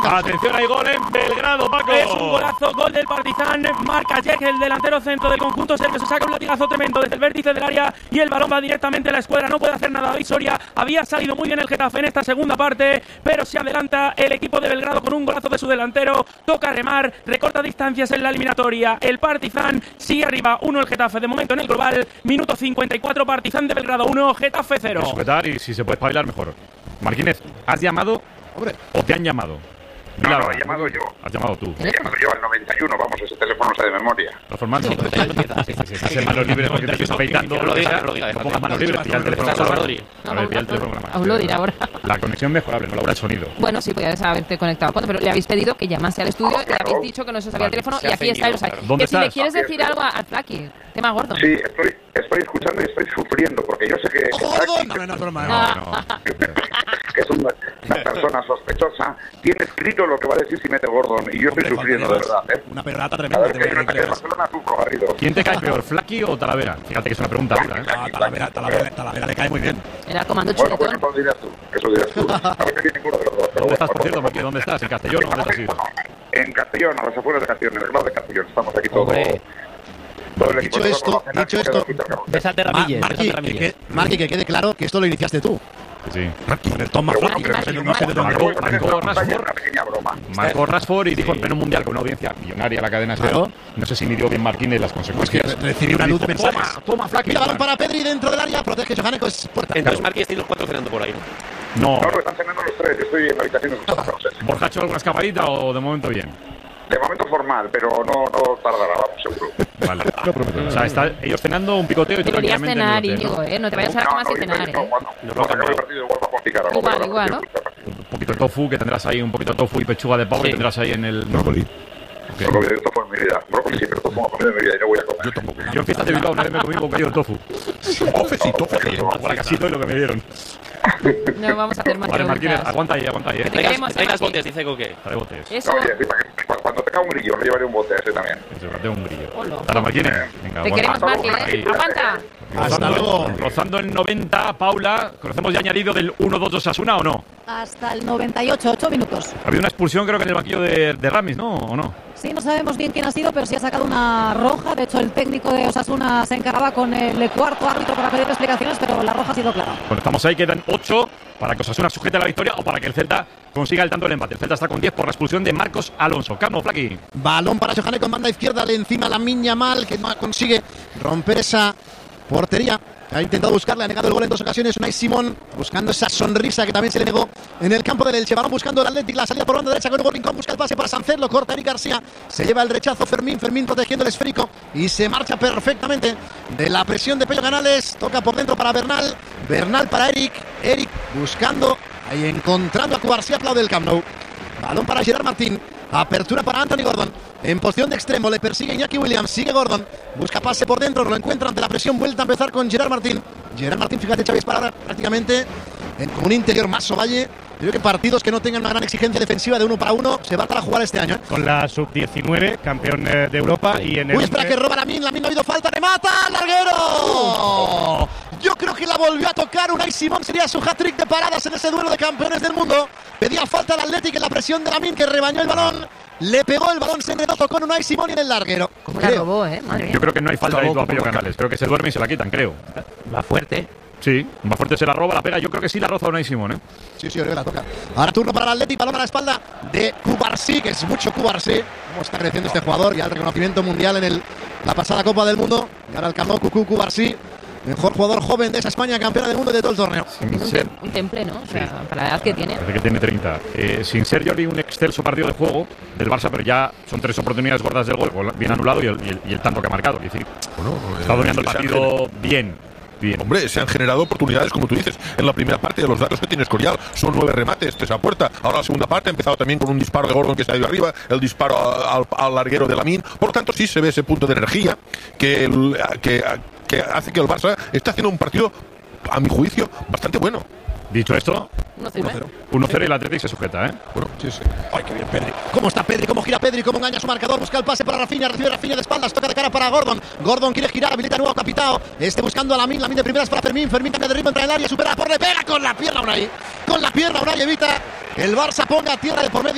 venga. Atención, hay gol en Belgrado, Paco. Es un golazo, gol del Partizan. Marca Jack, el delantero centro del conjunto serbio. Se saca un latigazo tremendo desde el vértice del área y el balón va directamente a la escuadra. No puede hacer nada David Soria. Había salido muy bien el Getafe en esta segunda parte, pero se adelanta el equipo de Belgrado con un golazo de su delantero. Toca remar, recorta distancias en la eliminatoria. El Partizan sigue arriba, 1 el Getafe. De momento en el global, minuto 54, Partizan de Belgrado 1, Getafe 0. Sujetar y si se puede espabilar mejor. Marquínez, ¿has llamado? Hombre. ¿O te han llamado? No, he llamado yo. Has llamado tú. He llamado yo al 91, vamos, ese teléfono sé de memoria. Transformando. Si estás en manos libres porque te estoy afeitando, no pongas manos libres, pilla el teléfono. A ver, pilla el teléfono. Aún lo dirá ahora. La conexión mejorable, no la el sonido. Bueno, sí, podías haberte conectado. Pero le habéis pedido que llamase al estudio, le habéis dicho que no se sabía el teléfono y aquí está. ¿Dónde que si estás? le quieres decir algo a Flaky, tema gordo. Sí, estoy escuchando y estoy sufriendo porque yo sé que... ¡Gordon! No, broma. que es una persona sospechosa, tiene escrito lo que va a decir si mete Gordon y yo estoy sufriendo, de verdad. Una perrata A tremenda. ver, que hay un ataque de Barcelona, sufro, Garrido. ¿Quién te cae peor, Flaky o Talavera? Fíjate que es una pregunta dura, ¿eh? Talavera le cae muy bien. Era comando Bueno, chuletón. eso dirás tú. A ver, que tiene ninguno de los dos. ¿Dónde estás, por cierto, Marquínez? ¿Dónde estás? ¿En Castellón o dónde te has ido? En Castellón, a las afueras de Castellón, en el grado de Castellón. Estamos aquí todos. Todo el equipo. Dicho esto, Bésate Ramírez. Marqui, que quede claro que esto lo iniciaste tú. Sí. Con el Tom Flaky, no sé de dónde. Marcó Rashford y dijo en pleno mundial con una audiencia millonaria la cadena SER. Claro. No sé si midió bien Marquínez las consecuencias. Recibí una luz de mensajes. Toma, Flaky. Mira, balón para Pedri dentro del área, protege Johaneko, es puerta. Entonces Marquí estáis los 4 cenando por ahí, ¿no? No. No, están cenando los tres. Estoy en la habitación de sus cosas. ¿Borja ha hecho alguna escapadita o de momento bien? De momento formal, pero no tardará, vamos, seguro. Vale. O sea, está ellos cenando un picoteo y tú Deberías tranquilamente cenar, en el hotel, Íñigo, ¿eh? No te vayas a la cama sin cenar, ¿eh? No, acabo el partido igual va a complicar algo. Igual, ¿no? Un poquito de tofu, que tendrás ahí, un poquito de tofu y pechuga de pavo que tendrás ahí en el... Brócoli. No comí tofu en mi vida. Brócoli sí, pero tofu no comí en mi vida y no voy a comer. Yo tampoco. Yo en fiestas de Bilbao una vez me comí un bocadillo de tofu. Ahora casi todo lo que me dieron. No vamos a hacer más Vale, Marquínez, preguntas. aguanta ahí, Que te queremos, Traigas Marquí. botes, dice Coque. Trae botes. Eso. Oye, cuando tenga un grillo, le llevaré un bote a ese también. Se te un brillo. Hola. Para Marquínez. Venga, Te queremos, Marquí, Ahí. ¿eh? Aguanta. Hasta luego. Rozando el 90, Paula. ¿Conocemos ya añadido del 1-2 de Osasuna o no? Hasta el 98, 8 minutos. Ha habido una expulsión, creo que en el banquillo de Ramis, ¿no? ¿O no? Sí, no sabemos bien quién ha sido, pero sí ha sacado una roja. De hecho, el técnico de Osasuna se encargaba con el cuarto árbitro para pedir explicaciones, pero la roja ha sido clara. Bueno, estamos ahí, quedan 8 para que Osasuna sujete la victoria o para que el Celta consiga el tanto del empate. El Celta está con 10 por la expulsión de Marcos Alonso. Carmo, Flaky. Balón para Johaneko en banda izquierda, le encima Lamine Yamal, que no consigue romper esa portería. Ha intentado buscarle, ha negado el gol en 2 ocasiones. Unai Simón buscando esa sonrisa que también se le negó en el campo del Elche. Balón buscando el Athletic, la salida por banda derecha con Hugo Rincón, busca el pase para Sánchez, lo corta Eric García, se lleva el rechazo Fermín protegiendo el esférico y se marcha perfectamente de la presión de Pello Canales. Toca por dentro para Bernal para Eric buscando, ahí encontrando a Cubarsí, aplaude el Camp Nou. Balón para Gerard Martín. Apertura para Anthony Gordon. En posición de extremo le persigue Iñaki Williams. Sigue Gordon. Busca pase por dentro. Lo encuentra ante la presión. Vuelta a empezar con Gerard Martín. Gerard Martín, fíjate, Xavi, es para prácticamente con un interior más Ovalle. Creo que partidos que no tengan una gran exigencia defensiva de 1 para 1 se va para jugar este año. Con la sub-19, campeón de Europa. Y en el... Uy, espera que roba Lamine no ha habido falta. ¡Remata! ¡Larguero! Yo creo que la volvió a tocar Unai Simón. Sería su hat-trick de paradas en ese duelo de campeones del mundo. Pedía falta al Athletic en la presión de Lamine, que rebañó el balón. Le pegó el balón, se enredó con Unai Simón y en el larguero. Como la robó, Madre mía. Yo creo que no hay falta ahí a Pello Canales. Creo que se duerme y se la quitan, creo. Va fuerte. Sí, más fuerte se la roba, la pega. Yo creo que sí la roza Unai Simón, ¿eh? Sí, creo que la toca. Ahora turno para el Athletic, balón a la espalda de Cubarsí, que es mucho Cubarsí. Cómo está creciendo este jugador, ya el reconocimiento mundial en la pasada Copa del Mundo. Y ahora el Camp Nou, Cubarsí, mejor jugador joven de esa España, campeona del mundo de todo el torneo. Un temple, ¿no? O sea, para la edad que tiene. Parece que tiene 30. Sin ser Jordi un excelso partido de juego del Barça, pero ya son 3 oportunidades gordas del gol, bien anulado y el tanto que ha marcado. Es decir, está dominando el partido bien. Hombre, se han generado oportunidades, como tú dices, en la primera parte de los datos que tiene Escorial. Son 9 remates, 3 a puerta. Ahora la segunda parte ha empezado también con un disparo de Gordon que se ha ido arriba, el disparo al larguero de Lamine. Por lo tanto, sí se ve ese punto de energía que hace que el Barça esté haciendo un partido, a mi juicio, bastante bueno. Dicho esto, 1-0. 1-0 y el Athletic se sujeta, ¿eh? Bueno, sí. Ay, qué bien Pedri. ¿Cómo está Pedri? ¿Cómo gira Pedri? ¿Cómo engaña a su marcador? Busca el pase para Rafinha, recibe Rafinha de espaldas, toca de cara para Gordon. Gordon quiere girar, habilita nuevo Capitao. Buscando a Lamine de primeras para Fermín cambia de ritmo, entra en el área, supera por le pega con la pierna Unai. Con la pierna Unai evita que el Barça ponga tierra de por medio.